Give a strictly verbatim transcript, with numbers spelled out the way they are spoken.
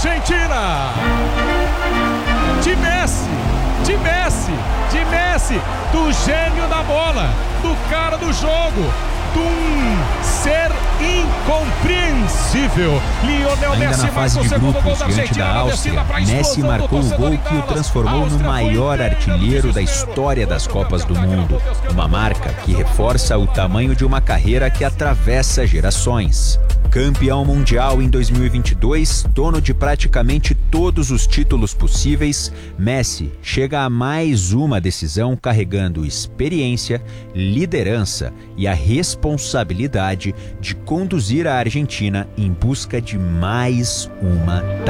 Argentina. De Messi, de Messi, de Messi, do gênio da bola, do cara do jogo, de um ser incompreensível. Lionel Ainda Messi na fase de grupos, diante da Áustria, Messi marcou o gol que o transformou no maior artilheiro da história das Copas do Mundo. Uma marca que reforça o tamanho de uma carreira que atravessa gerações. Campeão mundial em dois mil e vinte e dois, dono de praticamente todos os títulos possíveis, Messi chega a mais uma decisão carregando experiência, liderança e a responsabilidade de conduzir a Argentina em busca de mais uma taça.